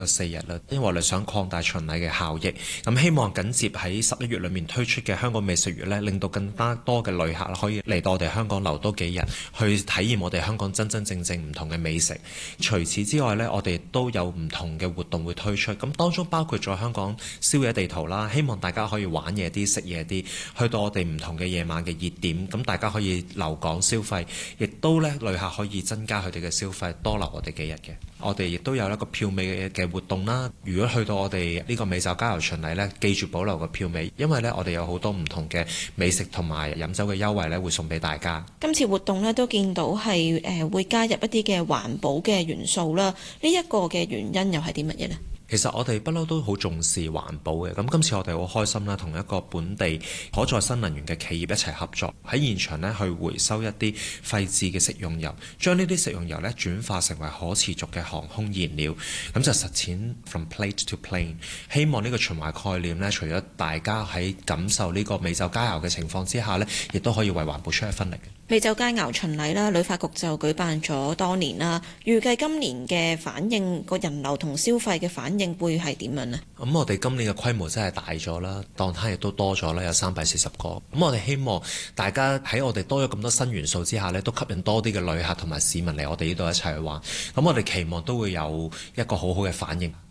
4日啦，因為我哋想擴大巡禮嘅效益，咁希望緊接喺11月裏面推出嘅香港美食月呢，令到更加多嘅旅客可以嚟到我哋香港留多幾日，去體驗我哋香港真真正正唔同嘅美食。除此之外呢，我哋都有唔同嘅活動會推出，咁當中包括咗香港宵夜地圖啦，希望大家可以玩嘢啲、食嘢啲，去到我哋唔同嘅夜晚嘅熱點，咁大家可以留港消費，亦都呢旅客可以增加佢哋嘅消費，多留我哋幾日嘅。我哋亦都有一個票尾嘅活動啦。如果去到我哋呢個美酒佳餚巡禮呢，記住保留個票尾，因為呢我哋有好多唔同嘅美食同埋飲酒嘅優惠呢，會送俾大家。 今次活動呢都見到係會加入一啲嘅環保嘅元素啦。呢一個嘅原因又係啲乜嘢呢？ 其實我哋不嬲都好重視環保嘅，咁今次我哋好開心啦，同一個本地可再生能源嘅企業一齊合作，喺現場呢去回收一啲廢置嘅食用油，將呢啲食用油呢轉化成為可持續嘅航空燃料，咁就實踐 from plate to plane。希望呢個循環概念呢，除咗大家喺感受呢個美酒佳餚嘅情況之下呢，亦都可以為環保出一分力嘅。 美酒佳餚巡禮啦，旅發局就舉辦咗多年啦，預計今年嘅反應，個人流同消費嘅反應會係點樣呢？ 咁我哋今年嘅規模真係大咗啦，檔攤亦都多咗啦，有340個。咁我哋希望大家喺我哋多咗咁多新元素之下呢，都吸引多啲嘅旅客同埋市民嚟我哋呢度一齊去玩。咁我哋期望都會有一個好好嘅反應。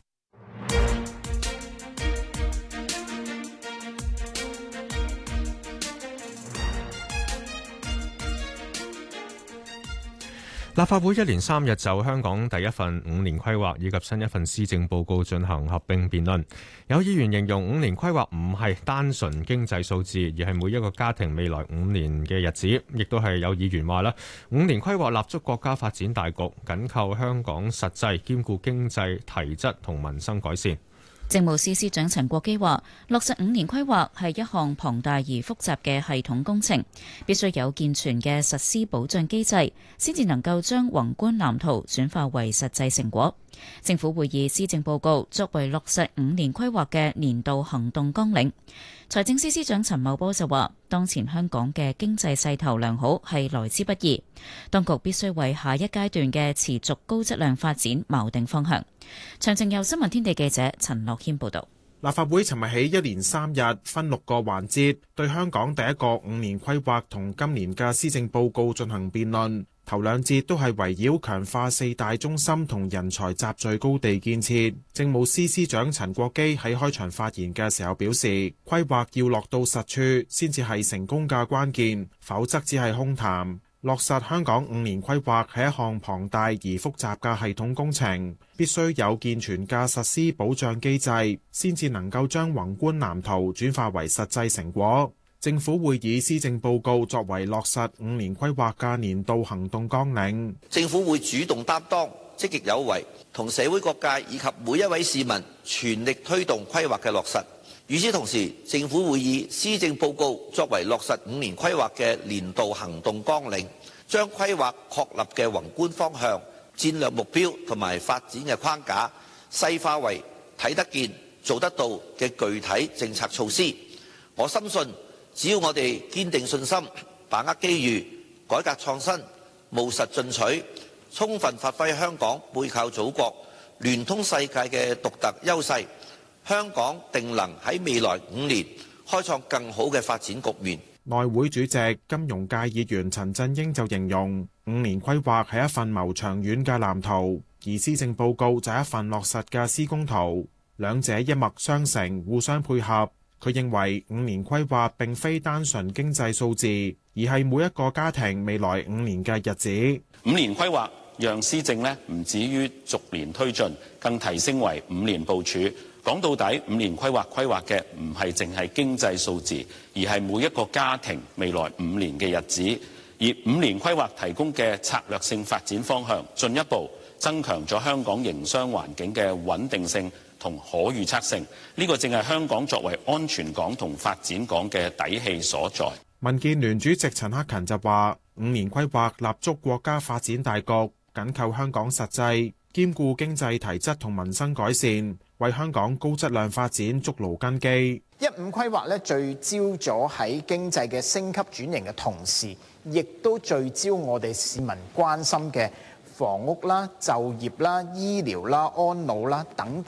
立法會一連3日就香港第一份5年規劃以及新一份施政報告進行合併辯論。有議員形容5年規劃唔係單純經濟數字，而係每一個家庭未來5年嘅日子。亦都係有議員話啦，5年規劃立足國家發展大局，緊扣香港實際，兼顧經濟提質同民生改善。 政務司司長陳國基話，落實5年規劃係一項龐大而複雜嘅系統工程，必須有健全嘅實施保障機制，先至能夠將宏觀藍圖轉化為實際成果。政府會以施政報告作為落實5年規劃嘅年度行動綱領。財政司司長陳茂波就話，當前香港嘅經濟勢頭良好係來之不易，當局必須為下一階段嘅持續高質量發展錨定方向。詳情由新聞天地記者陳樂謙報道。 立法會尋日起一連3日分6個環節，對香港第一個5年規劃同今年嘅施政報告進行辯論。頭2節都係圍繞強化4大中心同人才集聚高地建設。政務司司長陳國基喺開場發言嘅時候表示，規劃要落到實處先至係成功嘅關鍵，否則只係空談。落實香港5年規劃係一項龐大而複雜嘅系統工程，必須有健全嘅實施保障機制，先至能夠將宏觀藍圖轉化為實際成果。政府會以施政報告作為落實5年規劃嘅年度行動綱領。 政府會主動擔當，積極有為，同社會各界以及每一位市民全力推動規劃嘅落實。與此同時，政府會以施政報告作為落實5年規劃嘅年度行動綱領，將規劃確立嘅宏觀方向、戰略目標同埋發展嘅框架細化為睇得見、做得到嘅具體政策措施。我深信，只要我哋堅定信心，把握機遇，改革創新，務實進取，充分發揮香港背靠祖國、聯通世界嘅獨特優勢，香港定能喺未來5年開創更好嘅發展局面。 內會主席金融界議員陳振英就形容5年規劃係一份謀長遠嘅藍圖，而施政報告就係一份落實嘅施工圖，兩者一脈相承，互相配合。佢認為5年規劃並非單純經濟數字，而係每一個家庭未來5年嘅日子。 5年規劃讓施政唔止於逐年推進，更提升為5年部署。講到底，5年規劃嘅唔係淨係經濟數字，而係每一個家庭未來5年嘅日子。而5年規劃提供嘅策略性發展方向，進一步增強咗香港營商環境嘅穩定性同可預測性。呢個正係香港作為安全港同發展港嘅底氣所在。 民建聯主席陳克勤就話：5年規劃立足國家發展大局，緊扣香港實際，兼顧經濟提質同民生改善，為香港高質量發展築牢根基。 15規劃聚焦咗喺經濟嘅升級轉型嘅同時，亦都聚焦我哋市民關心嘅房屋啦、就業啦、醫療啦、安老啦等等。